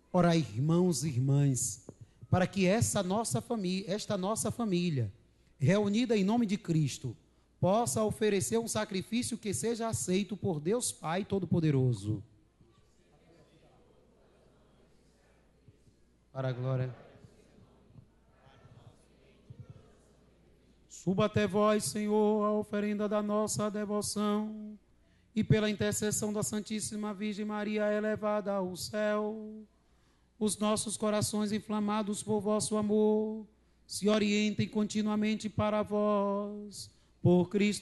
Orai, irmãos e irmãs, para que esta nossa família, reunida em nome de Cristo, possa oferecer um sacrifício que seja aceito por Deus Pai Todo-Poderoso. Para a glória. Suba até vós, Senhor, a oferenda da nossa devoção, e pela intercessão da Santíssima Virgem Maria elevada ao céu, os nossos corações inflamados por vosso amor se orientem continuamente para vós, por Cristo